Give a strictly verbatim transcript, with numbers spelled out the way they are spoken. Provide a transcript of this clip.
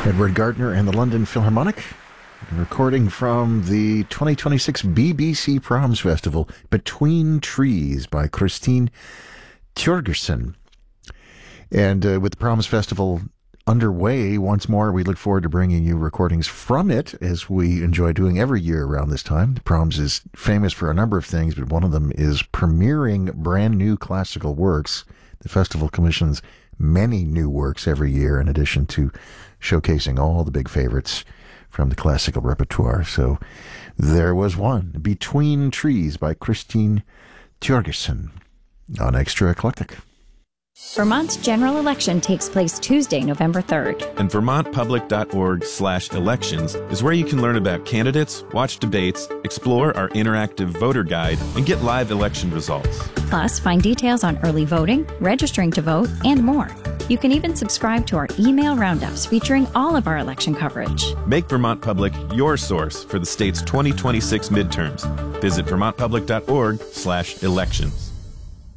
Edward Gardner and the London Philharmonic, recording from the twenty twenty-six B B C Proms Festival, Between Trees by Christine Thjörgersen. And uh, with the Proms Festival underway once more, we look forward to bringing you recordings from it, as we enjoy doing every year around this time. The Proms is famous for a number of things, but one of them is premiering brand new classical works. The festival commissions many new works every year, in addition to showcasing all the big favorites from the classical repertoire. So there was one, Between Trees by Christine Thjörgersen, on Extra Eclectic. Vermont's general election takes place Tuesday, November third. And vermontpublic.org slash elections is where you can learn about candidates, watch debates, explore our interactive voter guide, and get live election results. Plus, find details on early voting, registering to vote, and more. You can even subscribe to our email roundups featuring all of our election coverage. Make Vermont Public your source for the state's twenty twenty-six midterms. Visit vermontpublic.org slash elections.